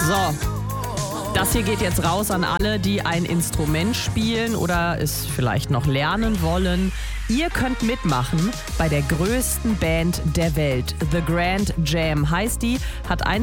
So, das hier geht jetzt raus an alle, die ein Instrument spielen oder es vielleicht noch lernen wollen. Ihr könnt mitmachen bei der größten Band der Welt. The Grand Jam heißt die, hat